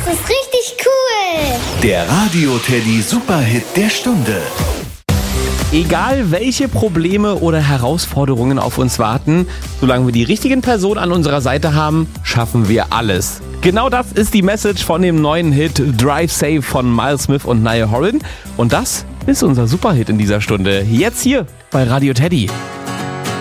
Das ist richtig cool. Der Radio Teddy Superhit der Stunde. Egal welche Probleme oder Herausforderungen auf uns warten, solange wir die richtigen Personen an unserer Seite haben, schaffen wir alles. Genau das ist die Message von dem neuen Hit Drive Safe von Miles Smith und Niall Horan. Und das ist unser Superhit in dieser Stunde. Jetzt hier bei Radio Teddy.